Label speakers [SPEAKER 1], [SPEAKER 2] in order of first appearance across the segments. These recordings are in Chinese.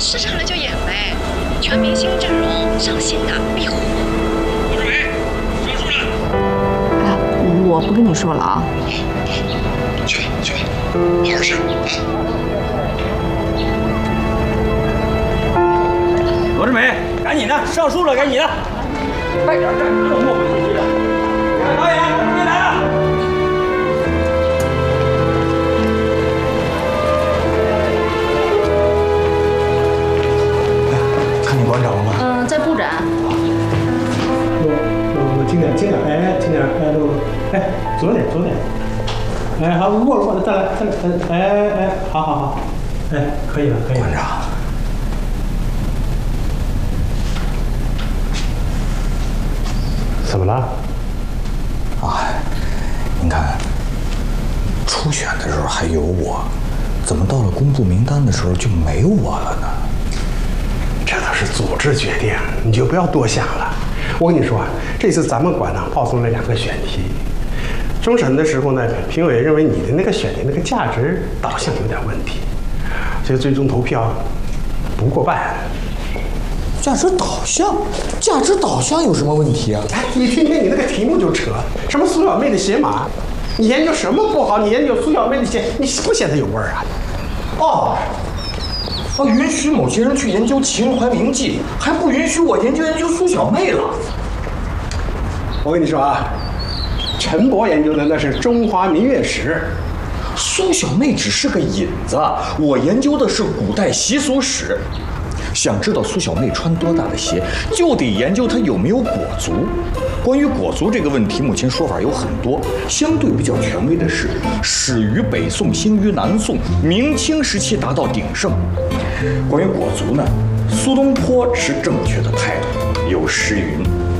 [SPEAKER 1] 是上来就演呗，全明星阵容，上新的必火。
[SPEAKER 2] 郭志伟，上树了。
[SPEAKER 3] 哎，我不跟你说了啊。
[SPEAKER 2] 去吧，好好吃啊。
[SPEAKER 4] 罗志美，赶紧的，上树了，赶紧的，快点，这磨磨唧唧的。导演，你来了。
[SPEAKER 5] 看见馆长了吗？
[SPEAKER 3] 在布展。
[SPEAKER 6] 轻点，哎，轻点，哎，露，哎，左点，哎，好，握，再来，哎，好，哎，可以了。
[SPEAKER 5] 馆长，
[SPEAKER 6] 怎么了？
[SPEAKER 5] 您看，初选的时候还有我，怎么到了公布名单的时候就没有我了呢？
[SPEAKER 6] 这都是组织决定，你就不要多想了。我跟你说啊，这次咱们馆呢报送了2个选题，终审的时候呢，评委认为你的那个选题那个价值导向有点问题，所以最终投票不过半。
[SPEAKER 5] 价值导向有什么问题啊？
[SPEAKER 6] 哎，你听听你那个题目就扯，什么苏小妹的写马，你研究什么不好？你研究苏小妹的写，你不嫌它有味儿啊？
[SPEAKER 5] 允许某些人去研究秦淮名妓，还不允许我研究苏小妹了。
[SPEAKER 6] 我跟你说啊，陈博研究的那是中华民乐史，
[SPEAKER 5] 苏小妹只是个引子，我研究的是古代习俗史。想知道苏小妹穿多大的鞋，就得研究她有没有裹足。关于裹足这个问题，目前说法有很多。相对比较权威的是，始于北宋，兴于南宋，明清时期达到鼎盛。关于裹足呢，苏东坡持正确的态度，有诗云：“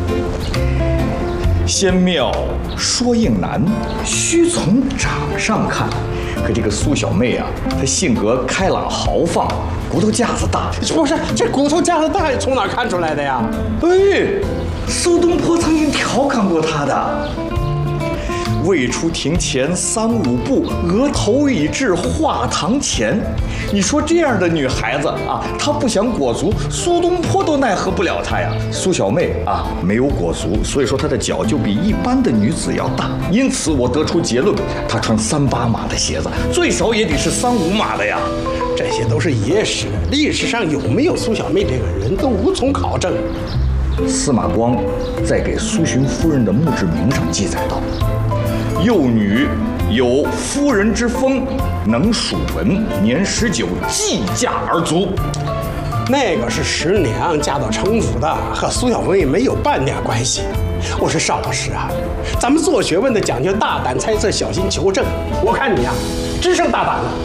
[SPEAKER 5] 仙妙说应难，须从长上看。”可这个苏小妹啊，她性格开朗豪放，骨头架子大。
[SPEAKER 6] 不是这骨头架子大从哪看出来的呀？
[SPEAKER 5] 哎，苏东坡曾经调侃过她的。未出庭前3、5步，额头已至画堂前。你说这样的女孩子啊，她不想裹足，苏东坡都奈何不了她呀。苏小妹啊，没有裹足，所以说她的脚就比一般的女子要大。因此我得出结论，她穿3、8码的鞋子，最少也得是3、5码的呀。
[SPEAKER 6] 这些都是野史，历史上有没有苏小妹这个人都无从考证。
[SPEAKER 5] 司马光在给苏洵夫人的墓志铭上记载道：“幼女有夫人之风，能属文，年19，继嫁而卒。”
[SPEAKER 6] 那个是十娘嫁到城府的，和苏小妹没有半点关系。我说邵老师啊，咱们做学问的讲究大胆猜测，小心求证。我看你呀，只剩大胆了。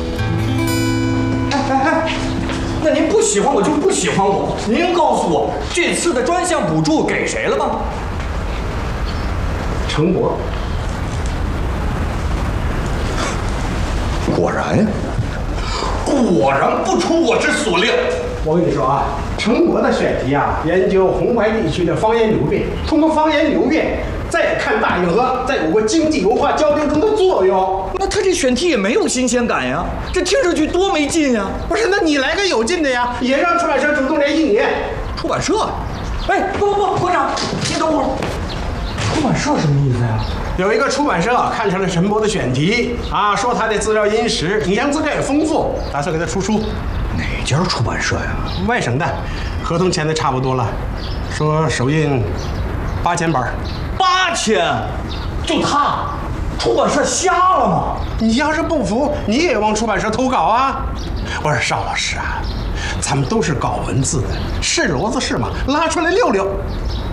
[SPEAKER 5] 哎，那您不喜欢我就不喜欢我。您告诉我，这次的专项补助给谁了吗？
[SPEAKER 6] 程博。
[SPEAKER 5] 果然呀，果然不出我之所料。
[SPEAKER 6] 我跟你说啊，程博的选题啊，研究红淮地区的方言流变，通过方言流变，再看大运河在我国经济文化交流中的作用。
[SPEAKER 5] 那他这选题也没有新鲜感呀，这听上去多没劲呀！
[SPEAKER 6] 不是，那你来个有劲的呀，也让出版社主动联系你。
[SPEAKER 5] 出版社？哎，不，馆长，你等会儿。出版社什么意思呀？
[SPEAKER 6] 有一个出版社看上了陈博的选题啊，说他的资料殷实，影像资料也丰富，打算给他出书。
[SPEAKER 5] 哪家出版社呀？
[SPEAKER 6] 外省的，合同签的差不多了，说首印8000本。
[SPEAKER 5] 8000？就他？出版社瞎了吗？
[SPEAKER 6] 你要是不服，你也往出版社投稿啊！我说邵老师啊，咱们都是搞文字的，是骡子是马，拉出来溜溜。